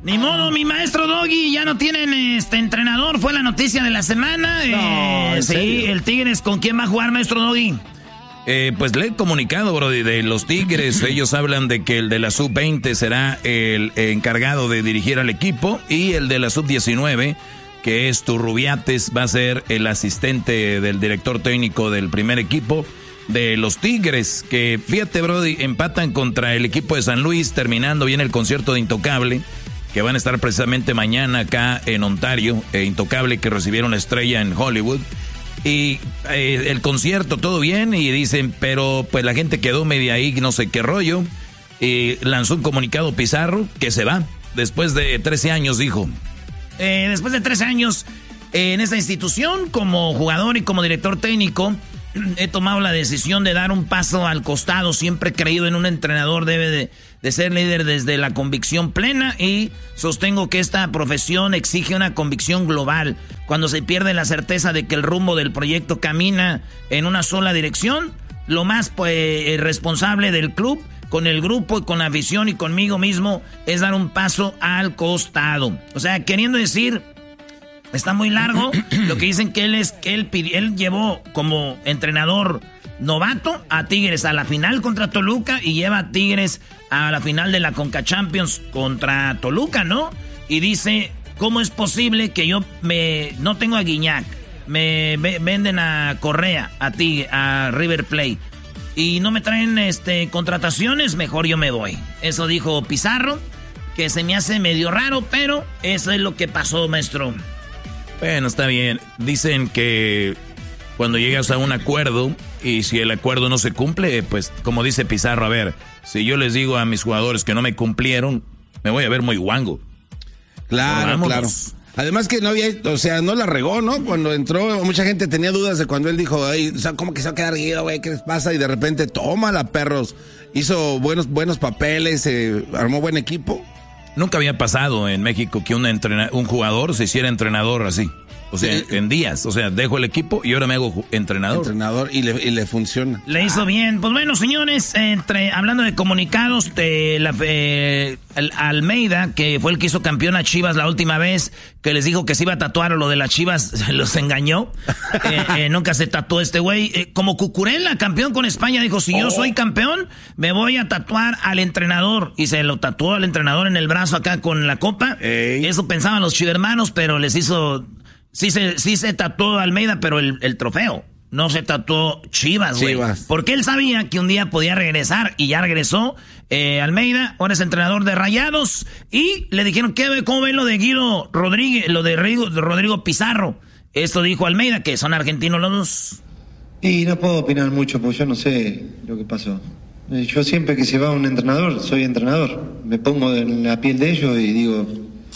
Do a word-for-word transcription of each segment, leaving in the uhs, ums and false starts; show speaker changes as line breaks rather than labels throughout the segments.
Ni modo, mi maestro Doggy, ya no tienen este entrenador, fue la noticia de la semana. No, eh, sí, serio? El Tigres, ¿con quién va a jugar, maestro Doggy?
Eh, pues le he comunicado, bro, de los Tigres. Ellos hablan de que el de la sub veinte será el encargado de dirigir al equipo y el de la sub diecinueve, que es Turrubiates, va a ser el asistente del director técnico del primer equipo de los Tigres, que fíjate, Brody, empatan contra el equipo de San Luis, terminando bien el concierto de Intocable, que van a estar precisamente mañana acá en Ontario, eh, Intocable, que recibieron la estrella en Hollywood. Y eh, el concierto, todo bien, y dicen, pero pues la gente quedó media ahí, no sé qué rollo. Y lanzó un comunicado Pizarro que se va, después de trece años, dijo.
Eh, después de trece años eh, en esta institución, como jugador y como director técnico, he tomado la decisión de dar un paso al costado. Siempre he creído en un entrenador, debe de, de ser líder desde la convicción plena, y sostengo que esta profesión exige una convicción global. Cuando se pierde la certeza de que el rumbo del proyecto camina en una sola dirección, lo más pues, responsable del club, con el grupo y con la afición y conmigo mismo, es dar un paso al costado. O sea, queriendo decir... Está muy largo lo que dicen que él es que él, él llevó como entrenador novato a Tigres a la final contra Toluca y lleva a Tigres a la final de la Conca Champions contra Toluca, ¿no? Y dice, ¿cómo es posible que yo me no tengo a Guiñac, me ve, venden a Correa, a Tigre, a River Plate y no me traen este contrataciones? Mejor yo me voy. Eso dijo Pizarro, que se me hace medio raro, pero eso es lo que pasó, maestro.
Bueno, está bien. Dicen que cuando llegas a un acuerdo y si el acuerdo no se cumple, pues como dice Pizarro, a ver, si yo les digo a mis jugadores que no me cumplieron, me voy a ver muy guango.
Claro, claro. Además que no había, o sea, no la regó, ¿no? Cuando entró, mucha gente tenía dudas de cuando él dijo, ay, o sea, ¿cómo que se va a quedar Guido, güey? ¿Qué les pasa? Y de repente, tómala, perros. Hizo buenos, buenos papeles, eh, armó buen equipo.
Nunca había pasado en México que un, entrena- un jugador se hiciera entrenador así. O sea, sí. En días. O sea, dejo el equipo y ahora me hago entrenador.
Entrenador y le, y le funciona.
Le hizo ah. bien. Pues bueno, señores, entre hablando de comunicados, de la, eh, el Almeida, que fue el que hizo campeón a Chivas la última vez, que les dijo que se iba a tatuar o lo de las Chivas, los engañó. eh, eh, nunca se tatuó este güey. Eh, como Cucurella, campeón con España, dijo, si oh. yo soy campeón, me voy a tatuar al entrenador. Y se lo tatuó al entrenador en el brazo acá con la copa. Ey. Eso pensaban los chivermanos, pero les hizo... Sí se, sí se tatuó Almeida, pero el, el trofeo. No se tatuó Chivas, güey. Porque él sabía que un día podía regresar y ya regresó. Eh, Almeida, ahora es entrenador de Rayados. Y le dijeron, ¿qué, ¿cómo ven lo de Guido Rodríguez, lo de Rodrigo, de Rodrigo Pizarro? Esto dijo Almeida, que son argentinos los dos.
Y no puedo opinar mucho, porque yo no sé lo que pasó. Yo siempre que se va un entrenador, soy entrenador. Me pongo en la piel de ellos y digo,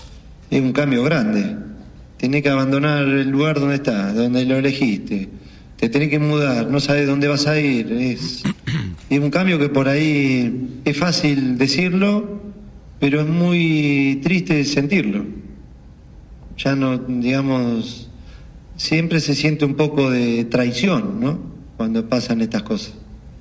es un cambio grande. Tenés que abandonar el lugar donde estás, donde lo elegiste. Te tenés que mudar, no sabes dónde vas a ir. Es, es un cambio que por ahí es fácil decirlo, pero es muy triste sentirlo. Ya no, digamos, siempre se siente un poco de traición, ¿no? Cuando pasan estas cosas.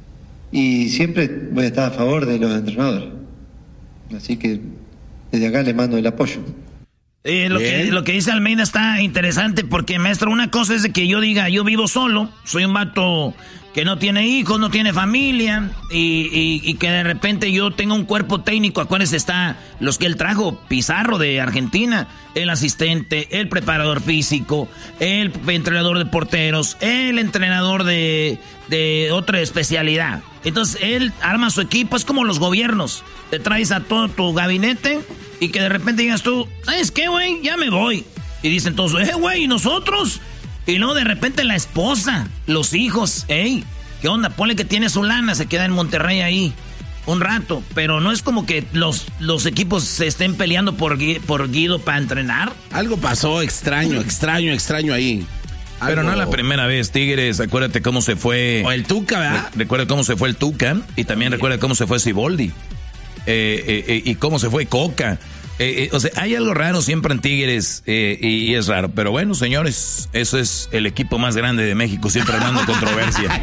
Y siempre voy a estar a favor de los entrenadores. Así que desde acá les mando el apoyo.
Eh, lo, que, lo que dice Almeida está interesante porque, maestro, una cosa es de que yo diga, yo vivo solo, soy un vato que no tiene hijos, no tiene familia, y, y, y que de repente yo tenga un cuerpo técnico. Acuérdense, está los que él trajo, Pizarro de Argentina, el asistente, el preparador físico, el entrenador de porteros, el entrenador de, de otra especialidad. Entonces, él arma su equipo, es como los gobiernos, te traes a todo tu gabinete y que de repente digas tú, ¿sabes qué, güey? Ya me voy. Y dicen todos, eh, güey, ¿y nosotros? Y luego de repente la esposa, los hijos, ey, ¿qué onda? Ponle que tiene su lana, se queda en Monterrey ahí un rato. Pero no es como que los, los equipos se estén peleando por, por Guido para entrenar.
Algo pasó extraño, extraño, extraño ahí. Algo...
Pero no es la primera vez, Tigres. Acuérdate cómo se fue...
O el Tuca, ¿verdad?
Recuerda cómo se fue el Tuca y también recuerda cómo se fue Siboldi. Eh, eh, eh, y cómo se fue Coca. Eh, eh, o sea, hay algo raro siempre en Tigres eh, y, y es raro. Pero bueno, señores, eso es el equipo más grande de México, siempre armando controversia.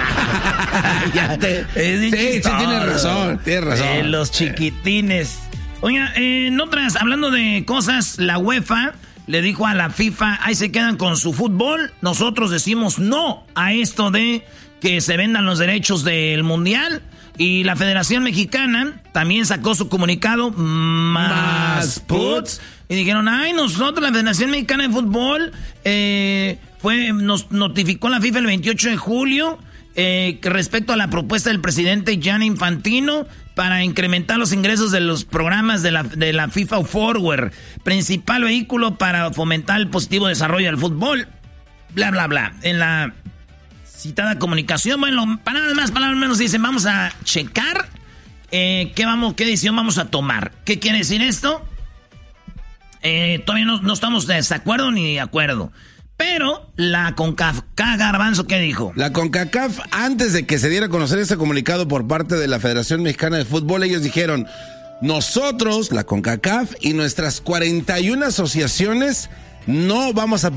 Ya te, sí, sí, tienes razón, tienes razón.
Eh, los chiquitines. Oiga, eh, en otras, hablando de cosas, la UEFA le dijo a la FIFA, ahí se quedan con su fútbol. Nosotros decimos no a esto de que se vendan los derechos del Mundial. Y la Federación Mexicana también sacó su comunicado, más puts. Y dijeron, ay, nosotros, la Federación Mexicana de Fútbol, eh, fue, nos notificó la FIFA el veintiocho de julio eh, que respecto a la propuesta del presidente Gianni Infantino para incrementar los ingresos de los programas de la, de la FIFA Forward, principal vehículo para fomentar el positivo desarrollo del fútbol, bla, bla, bla. En la citada comunicación, bueno, palabras más, palabras menos, dicen, vamos a checar eh, qué, vamos, qué decisión vamos a tomar. ¿Qué quiere decir esto? Eh, todavía no, no estamos de desacuerdo ni de acuerdo. Pero la CONCACAF, Garbanzo, ¿qué dijo?
La CONCACAF, antes de que se diera a conocer este comunicado por parte de la Federación Mexicana de Fútbol, ellos dijeron, nosotros, la CONCACAF y nuestras cuarenta y una asociaciones, no vamos a